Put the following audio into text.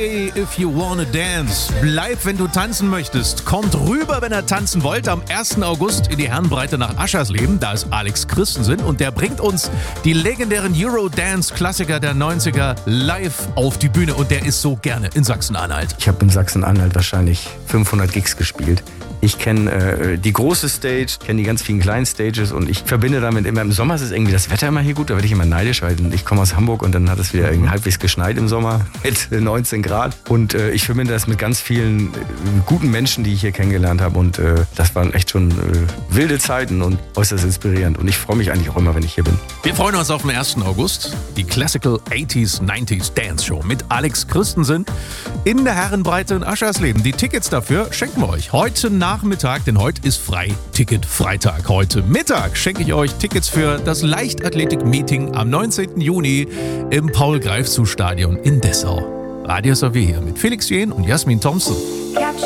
Stay if you wanna dance. Bleib, wenn du tanzen möchtest. Kommt rüber, wenn ihr tanzen wollt. Am 1. August in die Herrenbreite nach Aschersleben. Da ist Alex Christensen und der bringt uns die legendären Eurodance-Klassiker der 90er live auf die Bühne. Und der ist so gerne in Sachsen-Anhalt. Ich habe in Sachsen-Anhalt wahrscheinlich 500 Gigs gespielt. Ich kenne die große Stage, kenne die ganz vielen kleinen Stages und ich verbinde damit immer, im Sommer ist es irgendwie das Wetter immer hier gut, da werde ich immer neidisch, weil ich komme aus Hamburg und dann hat es wieder irgendwie halbwegs geschneit im Sommer mit 19 Grad und ich verbinde das mit ganz vielen guten Menschen, die ich hier kennengelernt habe und das waren echt schon wilde Zeiten und äußerst inspirierend und ich freue mich eigentlich auch immer, wenn ich hier bin. Wir freuen uns auf den 1. August, die Classical 80s, 90s Dance Show mit Alex Christensen in der Herrenbreite in Aschersleben. Die Tickets dafür schenken wir euch heute Nachmittag, denn heute ist Ticket-Freitag. Heute Mittag schenke ich euch Tickets für das Leichtathletik-Meeting am 19. Juni im Paul-Greifzu-Stadion in Dessau. Radio Salvé hier mit Felix Jähn und Jasmin Thompson.